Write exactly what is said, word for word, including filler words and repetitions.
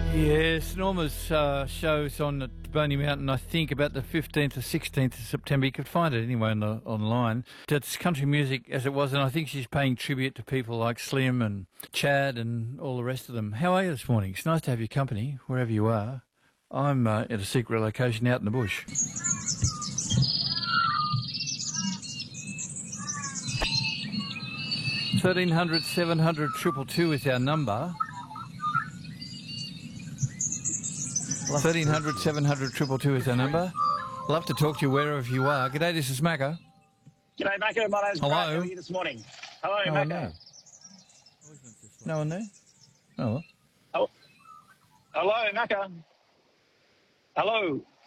Yes, Norma's uh, show's on at Boney Mountain, I think, about the fifteenth or sixteenth of September. You could find it anyway on the, online. It's country music as it was, and I think she's paying tribute to people like Slim and Chad and all the rest of them. How are you this morning? It's nice to have your company, wherever you are. I'm uh, at a secret location out in the bush. thirteen hundred, seven hundred, two two two is our number. thirteen hundred, seven hundred, two two two is our number. Love to talk to you wherever you are. G'day, this is Macca. G'day, Macca. My name's Hello. Brad. How are you this morning? Hello, No Macca. one there. No one there? Oh, well. Oh. Hello, Macca. Hello.